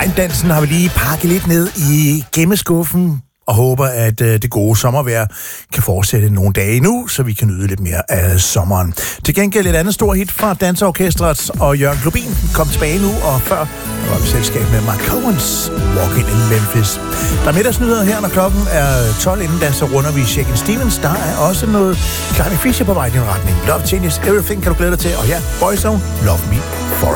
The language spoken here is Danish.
Linedansen har vi lige pakket lidt ned i gemmeskuffen og håber, at det gode sommervejr kan fortsætte nogle dage endnu, så vi kan nyde lidt mere af sommeren. Til gengæld et andet stort hit fra Danseorkestret og Jørgen Globin kom tilbage nu, og før var vi selskab med Mark Cohen's Walking in Memphis. Der er middagsnyheder her, når klokken er 12, inden da så runder vi Shakin' Stevens. Der er også noget Carly Fisher på vej i din retning. Love Changes Everything kan du glæde dig til, og ja, Boyzone, Love Me.